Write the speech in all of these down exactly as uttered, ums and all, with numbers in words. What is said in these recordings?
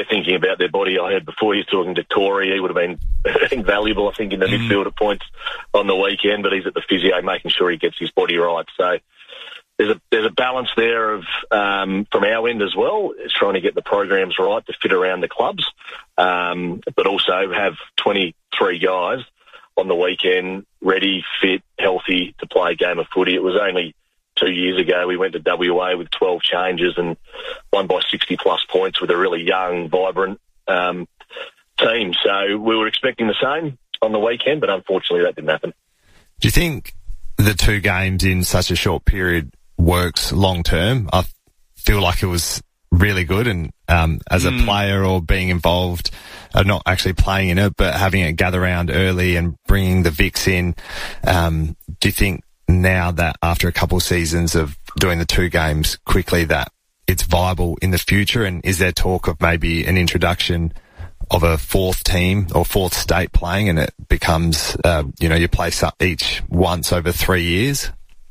thinking about their body. I heard before he was talking to Corey. He would have been invaluable, I think, in the mm. midfield at points on the weekend, but he's at the physio making sure he gets his body right. So there's a there's a balance there of um, from our end as well. It's trying to get the programs right to fit around the clubs, um, but also have twenty-three guys on the weekend ready, fit, healthy to play a game of footy. It was only two years ago we went to W A with twelve changes and won by sixty plus points with a really young, vibrant um, team. So we were expecting the same on the weekend, but unfortunately that didn't happen. Do you think the two games in such a short period works long term? I feel like it was really good, and um, as a mm. player or being involved, uh, not actually playing in it, but having it gather around early and bringing the Vicks in, um, do you think now that after a couple of seasons of doing the two games quickly that it's viable in the future? And is there talk of maybe an introduction of a fourth team or fourth state playing, and it becomes, uh, you know, you play each once over three years?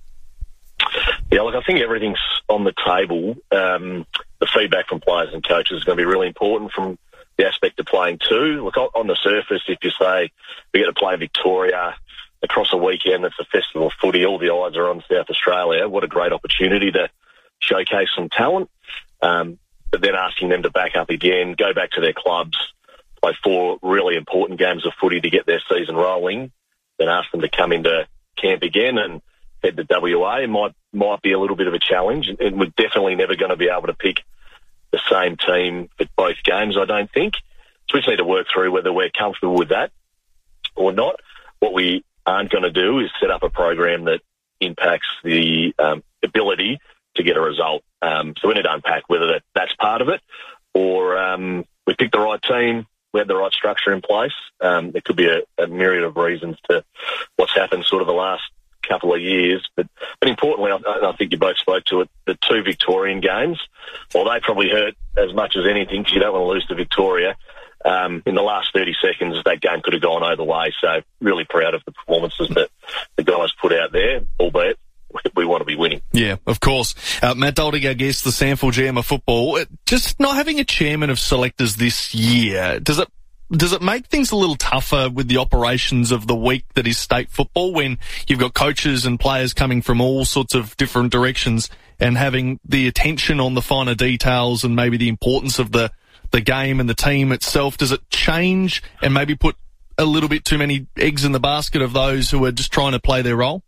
Yeah, look, I think everything's on the table. Um, the feedback from players and coaches is going to be really important from the aspect of playing two. Look, on the surface, if you say we get to play Victoria across a weekend, it's a festival of footy, all the eyes are on South Australia. What a great opportunity to showcase some talent. Um, but then asking them to back up again, go back to their clubs, play four really important games of footy to get their season rolling, then ask them to come into camp again and head to W A. It might might be a little bit of a challenge, and we're definitely never going to be able to pick the same team for both games, I don't think. So we just need to work through whether we're comfortable with that or not. What we aren't going to do is set up a program that impacts the um, ability to get a result. Um, so we need to unpack whether that, that's part of it, or um, we pick the right team, we have the right structure in place. Um, there could be a, a myriad of reasons to what's happened sort of the last couple of years, but but importantly, I, I think you both spoke to it, the two Victorian games, well, they probably hurt as much as anything because you don't want to lose to Victoria. Um, in the last thirty seconds, that game could have gone either way, so really proud of the performances that the guys put out there, albeit we want to be winning. Yeah, of course. Uh, Matt Doldig, I guess, the SANFL G M of football. Just not having a chairman of selectors this year, does it Does it make things a little tougher with the operations of the week that is state football when you've got coaches and players coming from all sorts of different directions and having the attention on the finer details and maybe the importance of the, the game and the team itself? Does it change and maybe put a little bit too many eggs in the basket of those who are just trying to play their role?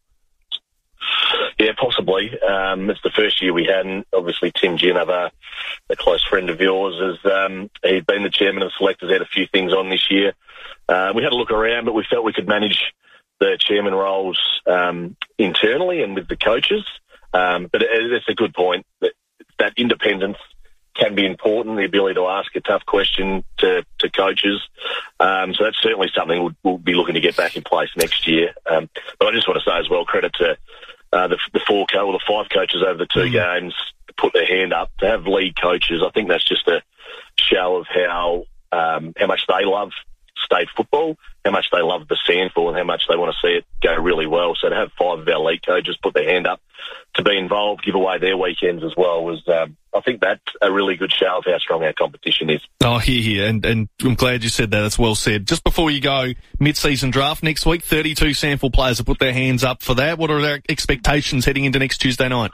Yeah, possibly. Um, it's the first year we hadn't. Obviously, Tim Ginova, a close friend of yours, has um, he's been the chairman of selectors, had a few things on this year. Uh, we had a look around, but we felt we could manage the chairman roles um, internally and with the coaches. Um, but it, it's a good point that that independence can be important, the ability to ask a tough question to, to coaches. Um, so that's certainly something we'll, we'll be looking to get back in place next year. Um, but I just want to say as well, credit to Uh, the, the four co- or the five coaches over the two mm. games to put their hand up, to have lead coaches. I think that's just a show of how um, how much they love state football, how much they love the SANFL, and how much they want to see it go really well. So to have five of our lead coaches put their hand up to be involved, give away their weekends as well, was um, I think that's a really good show of how strong our competition is. Oh, hear, hear, and, and I'm glad you said that. That's well said. Just before you go, mid-season draft next week, thirty-two SANFL players have put their hands up for that. What are their expectations heading into next Tuesday night?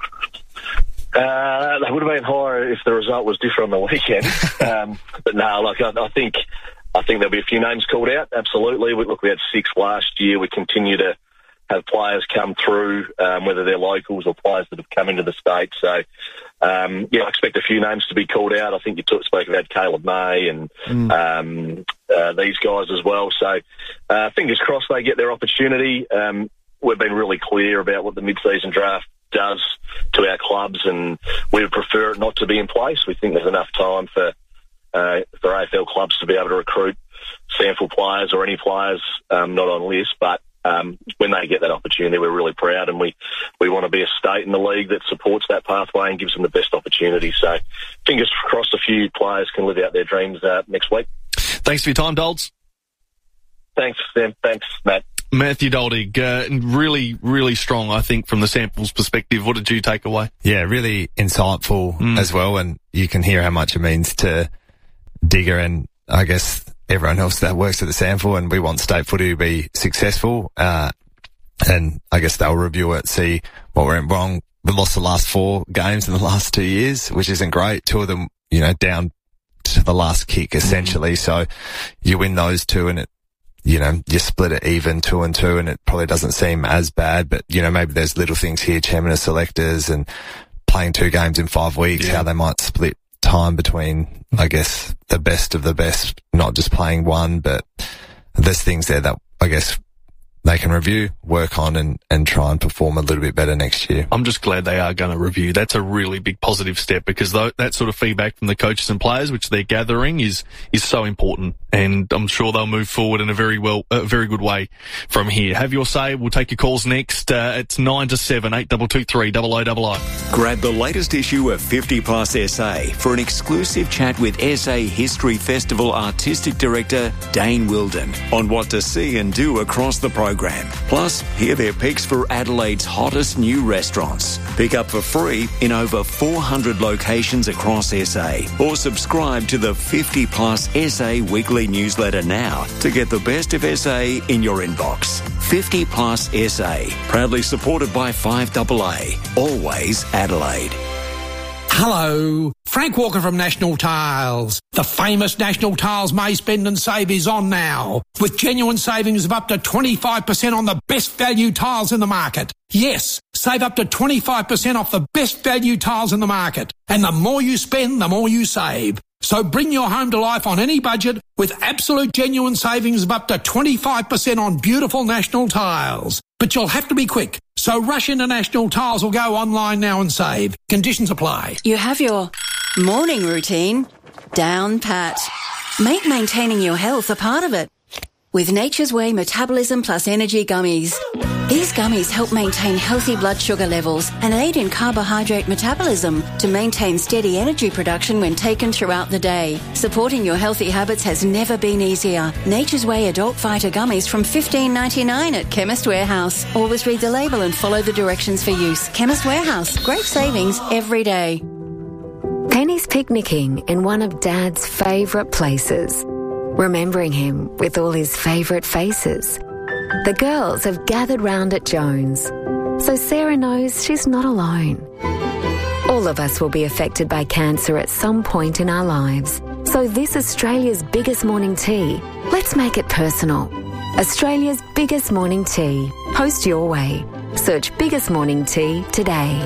Uh, they would have been higher if the result was different on the weekend. um, but no, like I, I think I think there'll be a few names called out, absolutely. We, look, we had six last year. We continue to have players come through, um, whether they're locals or players that have come into the state. So, um, yeah, I expect a few names to be called out. I think you talk, spoke about Caleb May and mm. um, uh, these guys as well. So, uh, fingers crossed they get their opportunity. Um, we've been really clear about what the mid-season draft does to our clubs, and we would prefer it not to be in place. We think there's enough time for uh, for A F L clubs to be able to recruit SANFL players or any players um, not on list, but Um, when they get that opportunity, we're really proud, and we, we want to be a state in the league that supports that pathway and gives them the best opportunity. So fingers crossed a few players can live out their dreams uh, next week. Thanks for your time, Dolds. Thanks, Sam. Thanks, Matt. Matthew Doldig, uh, really, really strong, I think, from the SANFL's perspective. What did you take away? Yeah, really insightful mm. as well, and you can hear how much it means to Digger and I guess everyone else that works at the SANFL, and we want state footy to be successful. Uh, and I guess they'll review it, see what went wrong. We lost the last four games in the last two years, which isn't great. Two of them, you know, down to the last kick essentially. So you win those two and it, you know, you split it even two and two and it probably doesn't seem as bad, but you know, maybe there's little things here, chairman of selectors and playing two games in five weeks, yeah. how they might split time between, I guess, the best of the best, not just playing one, but there's things there that I guess they can review, work on and, and try and perform a little bit better next year. I'm just glad they are going to review. That's a really big positive step because th- that sort of feedback from the coaches and players, which they're gathering, is is so important. And I'm sure they'll move forward in a very well, a very good way from here. Have your say. We'll take your calls next. Uh, it's nine to seven, eight two two three, double oh double oh. Grab the latest issue of fifty plus S A for an exclusive chat with S A History Festival Artistic Director Dane Wilden on what to see and do across the program. Plus, hear their picks for Adelaide's hottest new restaurants. Pick up for free in over four hundred locations across S A or subscribe to the fifty plus S A weekly newsletter now to get the best of S A in your inbox. fifty plus S A, proudly supported by five A A, always Adelaide. Hello, Frank Walker from National Tiles. The famous National Tiles May Spend and Save is on now, with genuine savings of up to twenty-five percent on the best value tiles in the market. Yes, save up to twenty-five percent off the best value tiles in the market. And the more you spend, the more you save. So bring your home to life on any budget with absolute genuine savings of up to twenty-five percent on beautiful National Tiles. But you'll have to be quick. So rush into National Tiles or go online now and save. Conditions apply. You have your morning routine down pat. Make maintaining your health a part of it. With Nature's Way Metabolism Plus Energy Gummies. These gummies help maintain healthy blood sugar levels and aid in carbohydrate metabolism to maintain steady energy production when taken throughout the day. Supporting your healthy habits has never been easier. Nature's Way Adult Fighter Gummies from fifteen ninety-nine at Chemist Warehouse. Always read the label and follow the directions for use. Chemist Warehouse. Great savings every day. Penny's picnicking in one of Dad's favourite places, remembering him with all his favourite faces. The girls have gathered round at Jones, so Sarah knows she's not alone. All of us will be affected by cancer at some point in our lives. So this Australia's biggest morning tea, let's make it personal. Australia's biggest morning tea. Post your way. Search Biggest Morning Tea today.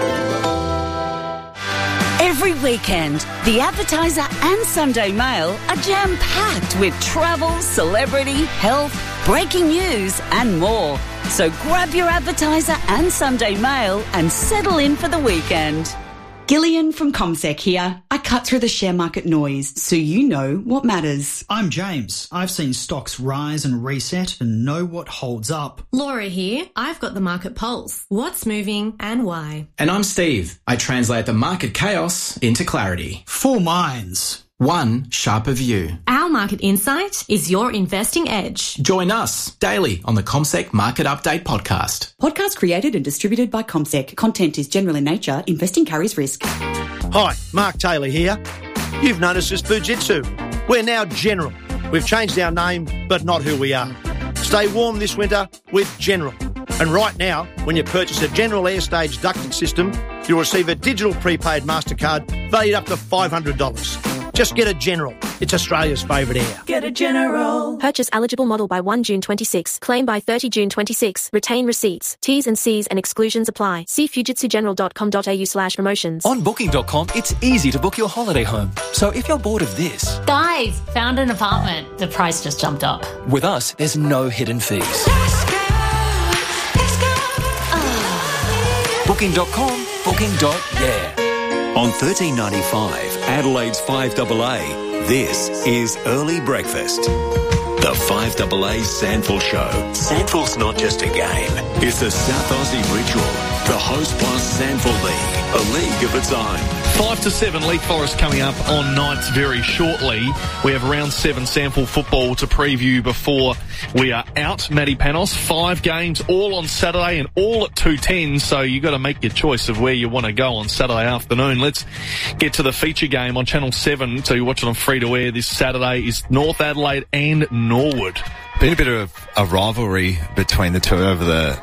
Every weekend, the Advertiser and Sunday Mail are jam-packed with travel, celebrity, health, breaking news and more. So grab your Advertiser and Sunday Mail and settle in for the weekend. Gillian from CommSec here. I cut through the share market noise so you know what matters. I'm James. I've seen stocks rise and reset and know what holds up. Laura here. I've got the market pulse. What's moving and why? And I'm Steve. I translate the market chaos into clarity. Four minds. One sharper view. Our market insight is your investing edge. Join us daily on the CommSec Market Update podcast. Podcast created and distributed by CommSec. Content is general in nature. Investing carries risk. Hi, Mark Taylor here. You've noticed us Fujitsu. We're now General. We've changed our name, but not who we are. Stay warm this winter with General. And right now, when you purchase a General Airstage ducting system, you'll receive a digital prepaid MasterCard valued up to five hundred dollars. Just get a General. It's Australia's favourite air. Get a General. Purchase eligible model by first June twenty-six. Claim by thirtieth June twenty-six. Retain receipts. T's and C's and exclusions apply. See fujitsugeneral.com.au slash promotions. On booking dot com, it's easy to book your holiday home. So if you're bored of this... Guys, found an apartment. The price just jumped up. With us, there's no hidden fees. Let's go. Let's go. Oh. booking dot com, booking dot yeah. On thirteen ninety-five, Adelaide's five A A, this is Early Breakfast. The five A A SANFL Show. SANFL's not just a game, it's a South Aussie ritual. The Host Plus SANFL League, a league of its own. Five to seven, Leith Forest coming up on Knights very shortly. We have round seven sample football to preview before we are out. Matty Panos, five games all on Saturday and all at two ten, so you've got to make your choice of where you want to go on Saturday afternoon. Let's get to the feature game on Channel seven, so you watch it on free-to-air this Saturday, is North Adelaide and Norwood. Been a bit of a rivalry between the two over the...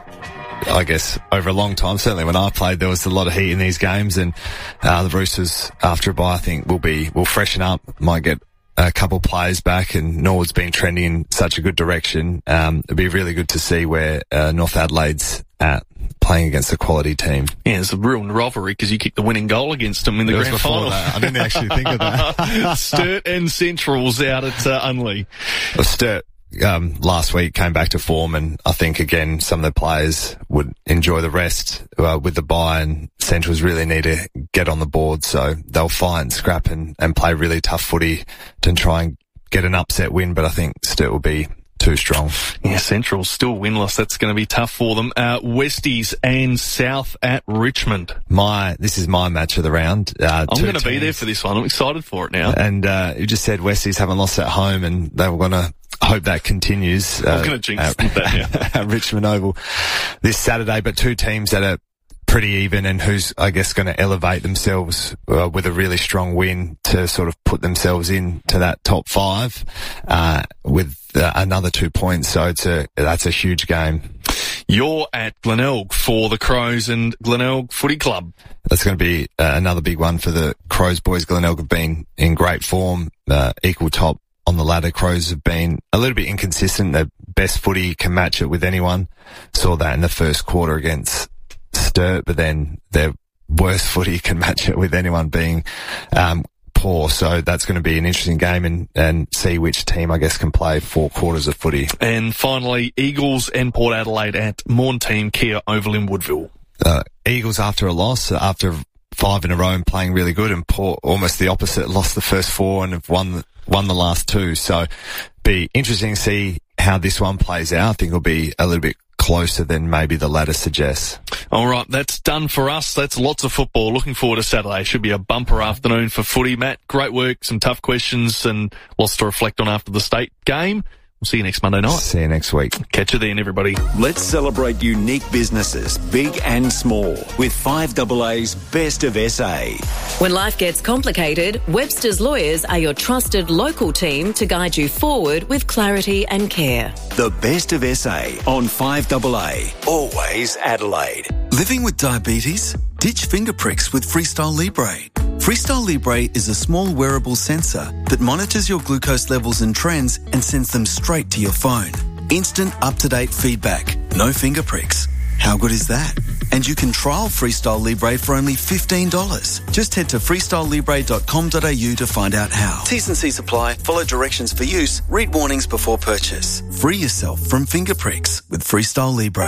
I guess over a long time. Certainly when I played, there was a lot of heat in these games, and uh, the Roosters, after a bye, I think will be will freshen up, might get a couple players back, and Norwood's been trending in such a good direction. Um, it'd be really good to see where uh, North Adelaide's at, playing against a quality team. Yeah, it's a real rivalry because you kicked the winning goal against them in the it grand final. That. I didn't actually think of that. Sturt and Central's out at uh, Unley. Well, Sturt Um, last week came back to form, and I think again some of the players would enjoy the rest uh, with the bye, and Centrals really need to get on the board, so they'll fight and scrap and, and play really tough footy to try and get an upset win, but I think Sturt will be too strong. Yeah, Central's still winless. That's going to be tough for them. Uh, Westies and South at Richmond. My, this is my match of the round. Uh, I'm going to be there for this one. I'm excited for it now. And, uh, you just said Westies haven't lost at home, and they were going to hope that continues. I'm uh, going to jinx at, that, yeah. at Richmond Oval this Saturday, but two teams that are pretty even, and who's, I guess, going to elevate themselves uh, with a really strong win to sort of put themselves into that top five uh, with uh, another two points. So it's a that's a huge game. You're at Glenelg for the Crows and Glenelg Footy Club. That's going to be uh, another big one for the Crows boys. Glenelg have been in great form, uh, equal top on the ladder. Crows have been a little bit inconsistent. Their best footy can match it with anyone. Saw that in the first quarter against Sturt, but then their worst footy can match it with anyone being um, poor. So that's going to be an interesting game, and, and see which team, I guess, can play four quarters of footy. And finally, Eagles and Port Adelaide at Mornteam Kia Oval in Woodville. Uh, Eagles after a loss, after five in a row and playing really good, and Port almost the opposite, lost the first four and have won won the last two. So be interesting to see how this one plays out. I think it'll be a little bit closer than maybe the ladder suggests. All right, that's done for us. That's lots of football. Looking forward to Saturday. Should be a bumper afternoon for footy. Matt, great work, some tough questions and lots to reflect on after the state game. We'll see you next Monday night. See you next week. Catch you then, everybody. Let's celebrate unique businesses, big and small, with five A A's Best of S A. When life gets complicated, Webster's Lawyers are your trusted local team to guide you forward with clarity and care. The Best of S A on five A A. Always Adelaide. Living with diabetes? Ditch finger pricks with Freestyle Libre. Freestyle Libre is a small wearable sensor that monitors your glucose levels and trends and sends them straight to your phone. Instant, up-to-date feedback. No finger pricks. How good is that? And you can trial Freestyle Libre for only fifteen dollars. Just head to freestyle libre dot com dot a u to find out how. T's and C's apply. Follow directions for use. Read warnings before purchase. Free yourself from finger pricks with Freestyle Libre.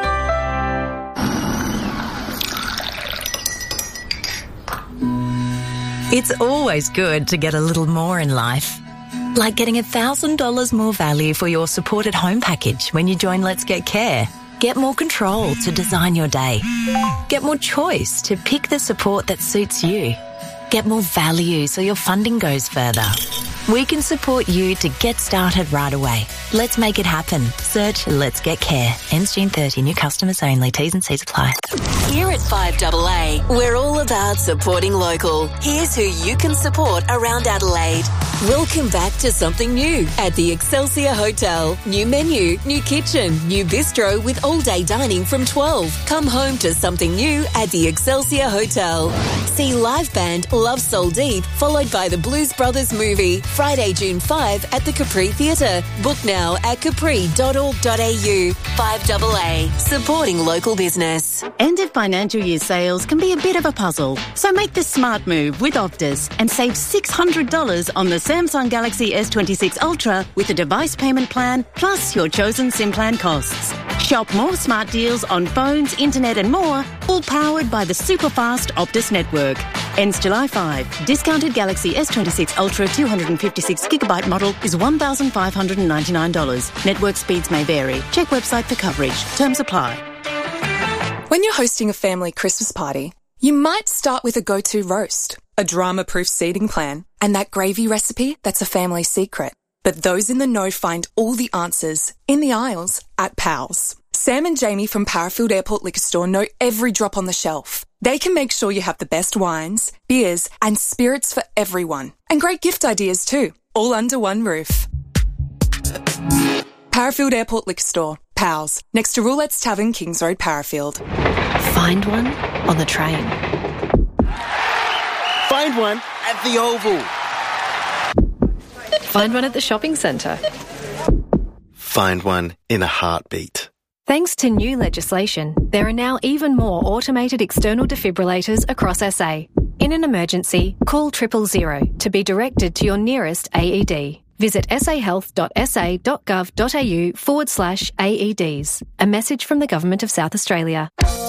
It's always good to get a little more in life. Like getting one thousand dollars more value for your supported home package when you join Let's Get Care. Get more control to design your day. Get more choice to pick the support that suits you. Get more value so your funding goes further. We can support you to get started right away. Let's make it happen. Search Let's Get Care. Ends June thirtieth. New customers only. T's and C's apply. Here at five A A, we're all about supporting local. Here's who you can support around Adelaide. Welcome back to something new at the Excelsior Hotel. New menu, new kitchen, new bistro with all-day dining from twelve. Come home to something new at the Excelsior Hotel. See live band Love Soul Deep, followed by the Blues Brothers movie, Friday, June fifth at the Capri Theatre. Book now at capri dot org dot a u. five A A, supporting local business. End of financial year sales can be a bit of a puzzle, so make the smart move with Optus and save six hundred dollars on the Samsung Galaxy S twenty-six Ultra with a device payment plan plus your chosen SIM plan costs. Shop more smart deals on phones, internet and more, all powered by the super fast Optus network. Ends July fifth. Discounted Galaxy S twenty-six Ultra two hundred fifty-six gigabyte model is one thousand five hundred ninety-nine dollars. Network speeds may vary. Check website for coverage. Terms apply. When you're hosting a family Christmas party, You might start with a go-to roast, a drama-proof seating plan, and that gravy recipe that's a family secret. But those in the know find all the answers in the aisles at Pals. Sam and Jamie from Parafield Airport Liquor Store know every drop on the shelf. They can make sure you have the best wines, beers, and spirits for everyone. And great gift ideas too, all under one roof. Parafield Airport Liquor Store, Pals, next to Roulette's Tavern, Kings Road, Parafield. Find one on the train. Find one at the Oval. Find one at the shopping centre. Find one in a heartbeat. Thanks to new legislation, there are now even more automated external defibrillators across S A. In an emergency, call triple zero to be directed to your nearest A E D. Visit sahealth.sa.gov.au forward slash AEDs. A message from the Government of South Australia.